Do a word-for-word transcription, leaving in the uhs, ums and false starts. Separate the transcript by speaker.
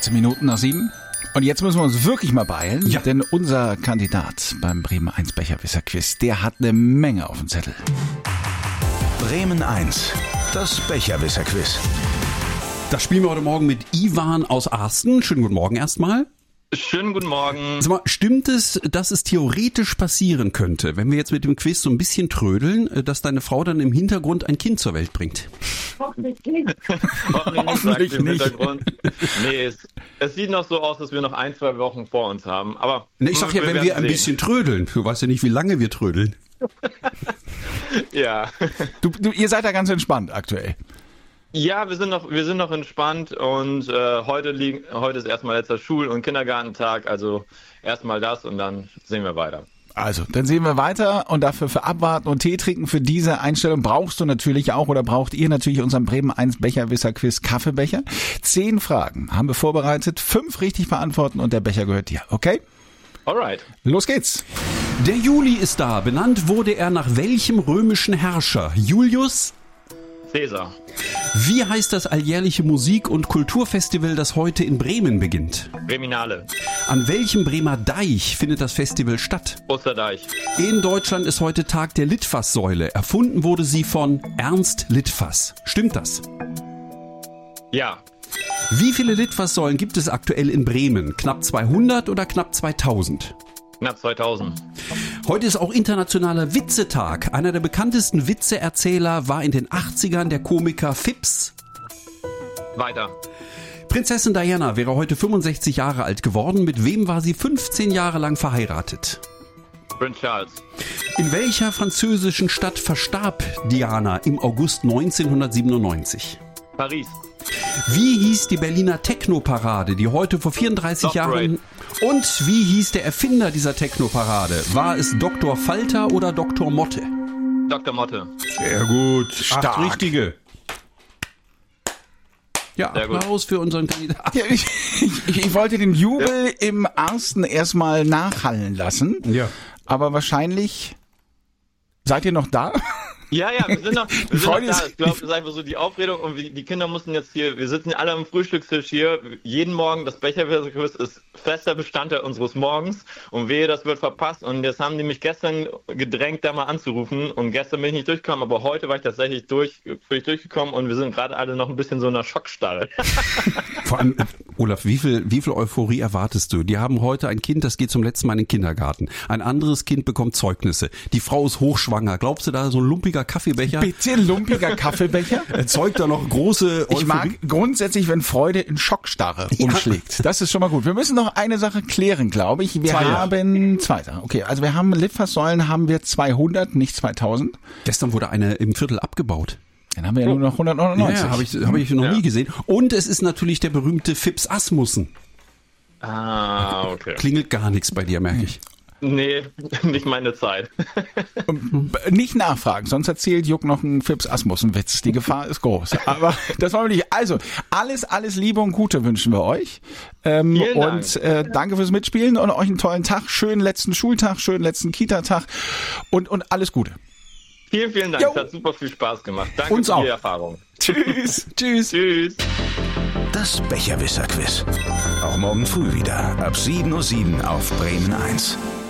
Speaker 1: achtzehn Minuten nach sieben. Und jetzt müssen wir uns wirklich mal beeilen,
Speaker 2: ja.
Speaker 1: denn unser Kandidat beim Bremen eins Becherwisser-Quiz, der hat eine Menge auf dem Zettel.
Speaker 3: Bremen eins, das Becherwisser-Quiz.
Speaker 2: Das spielen wir heute Morgen mit Ivan aus Arsten. Schönen guten Morgen erstmal.
Speaker 4: Schönen guten Morgen.
Speaker 2: Sag mal, stimmt es, dass es theoretisch passieren könnte, wenn wir jetzt mit dem Quiz so ein bisschen trödeln, dass deine Frau dann im Hintergrund ein Kind zur Welt bringt?
Speaker 4: Hoffentlich nicht. Hoffentlich,
Speaker 1: Hoffentlich
Speaker 4: nicht.
Speaker 1: nicht.
Speaker 4: Hintergrund. Nee, es, es sieht noch so aus, dass wir noch ein, zwei Wochen vor uns haben. Aber
Speaker 2: Ne, ich sag ja,
Speaker 4: wir
Speaker 2: wenn
Speaker 4: werden
Speaker 2: wir ein
Speaker 4: sehen.
Speaker 2: bisschen trödeln. Du weißt ja nicht, wie lange wir trödeln.
Speaker 4: Ja.
Speaker 1: Du, du, ihr seid da ganz entspannt aktuell.
Speaker 4: Ja, wir sind noch, wir sind noch entspannt und äh, heute liegen, heute ist erstmal letzter Schul- und Kindergartentag, also erstmal das und dann sehen wir weiter.
Speaker 1: Also, dann sehen wir weiter und dafür für Abwarten und Tee trinken für diese Einstellung brauchst du natürlich auch oder braucht ihr natürlich unseren Bremen eins Becherwisser-Quiz Kaffeebecher. Zehn Fragen haben wir vorbereitet, fünf richtig beantworten und der Becher gehört dir, okay?
Speaker 4: Alright.
Speaker 1: Los geht's.
Speaker 2: Der Juli ist da. Benannt wurde er nach welchem römischen Herrscher? Julius?
Speaker 4: Cäsar.
Speaker 2: Wie heißt das alljährliche Musik- und Kulturfestival, das heute in Bremen beginnt?
Speaker 4: Breminale.
Speaker 2: An welchem Bremer Deich findet das Festival statt?
Speaker 4: Osterdeich.
Speaker 2: In Deutschland ist heute Tag der Litfaßsäule. Erfunden wurde sie von Ernst Litfaß. Stimmt das?
Speaker 4: Ja.
Speaker 2: Wie viele Litfaßsäulen gibt es aktuell in Bremen? Knapp zweihundert oder knapp zweitausend?
Speaker 4: Knapp zweitausend.
Speaker 2: Heute ist auch internationaler Witzetag. Einer der bekanntesten Witzeerzähler war in den achtzigern der Komiker Phipps.
Speaker 4: Weiter.
Speaker 2: Prinzessin Diana wäre heute fünfundsechzig Jahre alt geworden. Mit wem war sie fünfzehn Jahre lang verheiratet?
Speaker 4: Prince Charles.
Speaker 2: In welcher französischen Stadt verstarb Diana im August neunzehnhundertsiebenundneunzig?
Speaker 4: Paris.
Speaker 2: Wie hieß die Berliner Technoparade, die heute vor vierunddreißig
Speaker 4: Love
Speaker 2: Jahren...
Speaker 4: Parade.
Speaker 2: Und wie hieß der Erfinder dieser Technoparade? War es Doktor Falter oder Doktor Motte?
Speaker 4: Doktor Motte.
Speaker 2: Sehr gut.
Speaker 1: Stark.
Speaker 2: Acht richtige. Ja,
Speaker 4: Sehr gut.
Speaker 2: Applaus für unseren Kandidaten.
Speaker 1: Ja, ich, ich, ich wollte den Jubel ja. im Arsten erstmal nachhallen lassen,
Speaker 2: Ja.
Speaker 1: aber wahrscheinlich seid ihr noch da?
Speaker 4: Ja, ja, wir sind noch, wir sind noch
Speaker 1: Freude
Speaker 4: da.
Speaker 1: ist-
Speaker 4: Ich glaube, es ist einfach so die Aufregung und wir- die Kinder mussten jetzt hier, wir sitzen alle am Frühstückstisch hier, jeden Morgen, das Becherwisser-Quiz ist fester Bestandteil unseres Morgens und wehe, das wird verpasst und jetzt haben die mich gestern gedrängt, da mal anzurufen und gestern bin ich nicht durchgekommen, aber heute war ich tatsächlich durch, völlig durchgekommen und wir sind gerade alle noch ein bisschen so in einer Schockstarre.
Speaker 2: Vor allem, Olaf, wie viel, wie viel Euphorie erwartest du? Die haben heute ein Kind, das geht zum letzten Mal in den Kindergarten. Ein anderes Kind bekommt Zeugnisse. Die Frau ist hochschwanger. Glaubst du, da so ein lumpiger Kaffeebecher
Speaker 1: Bitte lumpiger Kaffeebecher?
Speaker 2: erzeugt da noch große Euphorie?
Speaker 1: Ich mag grundsätzlich, wenn Freude in Schockstarre umschlägt. Das ist schon mal gut. Wir müssen noch eine Sache klären, glaube ich. Wir
Speaker 2: Zwei, ja.
Speaker 1: haben zwei Sachen. Okay, also wir haben Litfaßsäulen haben wir zweihundert, nicht zweitausend.
Speaker 2: Gestern wurde eine im Viertel abgebaut.
Speaker 1: Dann haben wir ja nur noch hundertneunundneunzig.
Speaker 2: Ja, habe ich, hab ich noch
Speaker 4: Ja.
Speaker 2: nie gesehen. Und es ist natürlich der berühmte Phipps Asmussen.
Speaker 4: Ah, okay.
Speaker 2: Klingelt gar nichts bei dir, merke ich.
Speaker 4: Nee, nicht meine Zeit.
Speaker 1: B- Nicht nachfragen, sonst erzählt Juck noch einen Phipps Asmussen-Witz. Die Gefahr ist groß. Aber das wollen wir nicht. Also, alles, alles Liebe und Gute wünschen wir euch. Ähm,
Speaker 4: Vielen Dank.
Speaker 1: und äh, danke fürs Mitspielen und euch einen tollen Tag. Schönen letzten Schultag, schönen letzten Kita-Tag und, und alles Gute.
Speaker 4: Vielen, vielen Dank.
Speaker 1: Jo.
Speaker 4: Es hat super viel Spaß gemacht. Danke
Speaker 1: Uns
Speaker 4: für
Speaker 1: auch.
Speaker 4: die Erfahrung.
Speaker 1: Tschüss. Tschüss.
Speaker 4: Tschüss.
Speaker 3: Das Becherwisser-Quiz. Auch morgen früh wieder ab sieben Uhr sieben auf Bremen eins.